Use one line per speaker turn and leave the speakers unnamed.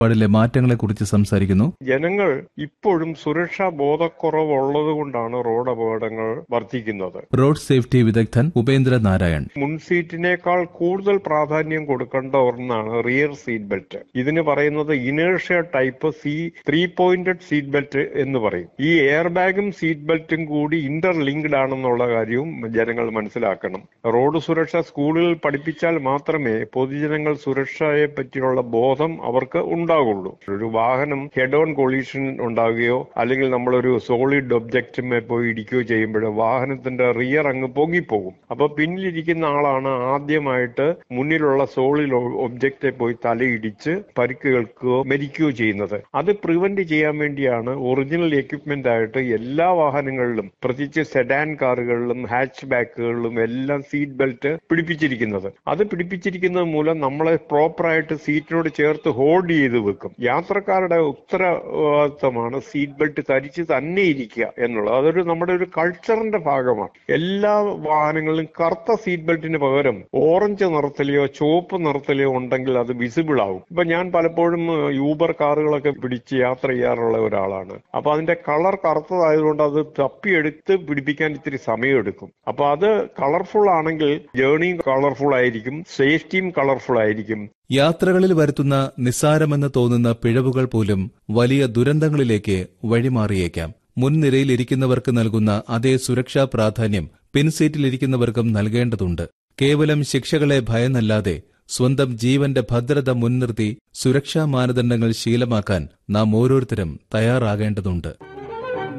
കാഴ്ചപ്പാടിലെ മാറ്റങ്ങളെക്കുറിച്ച് സംസാരിക്കുന്നു.
ജനങ്ങൾ ഇപ്പോഴും സുരക്ഷാ ബോധക്കുറവുള്ളത് കൊണ്ടാണ് റോഡ് അപകടങ്ങൾ വർദ്ധിക്കുന്നത്.
റോഡ് സേഫ്റ്റി വിദഗ്ധൻ ഉപേന്ദ്ര നാരായൺ.
മുൻസീറ്റിനേക്കാൾ കൂടുതൽ പ്രാധാന്യം കൊടുക്കേണ്ട ഒന്നാണ് റിയർ സീറ്റ് ബെൽറ്റ്. ഇതിന് പറയുന്നത് inertia type three pointed seat belt എന്ന് പറയും. ഈ എയർ ബാഗും സീറ്റ് ബെൽറ്റും കൂടി ഇന്റർലിങ്ക്ഡ് ആണെന്നുള്ള കാര്യവും ജനങ്ങൾ മനസ്സിലാക്കണം. റോഡ് സുരക്ഷ സ്കൂളുകളിൽ പഠിപ്പിച്ചാൽ മാത്രമേ പൊതുജനങ്ങൾ സുരക്ഷയെ പറ്റിയുള്ള ബോധം അവർക്ക് ഉണ്ടാകുള്ളൂ. ഒരു വാഹനം ഹെഡ് ഓൺ കൊളീഷൻ ഉണ്ടാകുകയോ അല്ലെങ്കിൽ നമ്മളൊരു സോളിഡ് ഒബ്ജക്റ്റിനെ പോയി ഇടിക്കുകയോ ചെയ്യുമ്പോൾ വാഹനത്തിന്റെ റിയർ അങ്ങ് പൊങ്ങിപ്പോകും. അപ്പൊ പിന്നിലിരിക്കുന്ന ആളാണ് ആദ്യമായിട്ട് മുന്നിലുള്ള സോളിഡ് ഒബ്ജക്റ്റെ പോയി തലയിടിച്ച് പരിക്കുകയോ മരിക്കുകയോ ചെയ്യുന്നത്. അത് പ്രിവെന്റ് ചെയ്യാൻ വേണ്ടിയാണ് ഒറിജിനൽ എക്യുപ്മെന്റ് ആയിട്ട് എല്ലാ വാഹനങ്ങളിലും, പ്രത്യേകിച്ച് സെഡാൻ കാറുകളിലും ഹാച്ച് ബാക്കുകളിലും എല്ലാം സീറ്റ് ബെൽറ്റ് പിടിപ്പിച്ചിരിക്കുന്നത്. അത് പിടിപ്പിച്ചിരിക്കുന്നത് മൂലം നമ്മളെ പ്രോപ്പറായിട്ട് സീറ്റിനോട് ചേർത്ത് ഹോൾഡ് ചെയ്ത് വെക്കും. യാത്രക്കാരുടെ ഉത്തരവാദിത്തമാണ് സീറ്റ് ബെൽറ്റ് ധരിച്ച് തന്നെ ഇരിക്കുക എന്നുള്ളത്. അതൊരു നമ്മുടെ ഒരു കൾച്ചറിന്റെ ഭാഗമാണ്. എല്ലാ വാഹനങ്ങളിലും കറുത്ത സീറ്റ് ബെൽറ്റിന് പകരം ഓറഞ്ച് നിറത്തിലെയോ ചുവപ്പ് നിറത്തിലെയോ ഉണ്ടെങ്കിൽ അത് വിസിബിൾ ആവും. ഇപ്പൊ ഞാൻ പലപ്പോഴും യൂബർ കാറുകളൊക്കെ പിടിച്ച് യാത്ര ചെയ്യാറുള്ള ഒരാളാണ്. അപ്പൊ അതിന്റെ കളർ കറുത്തതായതുകൊണ്ട് അത് തപ്പിയെടുത്ത് പിടിപ്പിക്കാൻ ഇത്തിരി സമയമെടുക്കും. അപ്പൊ അത് കളർഫുൾ ആണെങ്കിൽ ജേർണിയും കളർഫുൾ ആയിരിക്കും, സേഫ്റ്റിയും കളർഫുൾ ആയിരിക്കും.
യാത്രകളിൽ വരുത്തുന്ന നിസ്സാരമെന്ന് തോന്നുന്ന പിഴവുകൾ പോലും വലിയ ദുരന്തങ്ങളിലേക്ക് വഴിമാറിയേക്കാം. മുൻനിരയിലിരിക്കുന്നവർക്ക് നൽകുന്ന അതേ സുരക്ഷാ പ്രാധാന്യം പിൻസീറ്റിലിരിക്കുന്നവർക്കും നൽകേണ്ടതുണ്ട്. കേവലം ശിക്ഷകളെ ഭയന്നല്ലാതെ സ്വന്തം ജീവന്റെ ഭദ്രത മുൻനിർത്തി സുരക്ഷാ മാനദണ്ഡങ്ങൾ ശീലമാക്കാൻ നാം ഓരോരുത്തരും തയ്യാറാകേണ്ടതുണ്ട്.